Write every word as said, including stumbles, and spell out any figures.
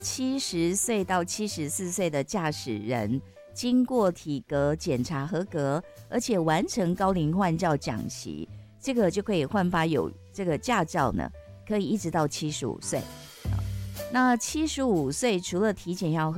七十岁到七十四岁的驾驶人，经过体格检查合格，而且完成高龄换照讲习，这个就可以换发有这个驾照呢，可以一直到七十五岁。那七十五岁除了体检要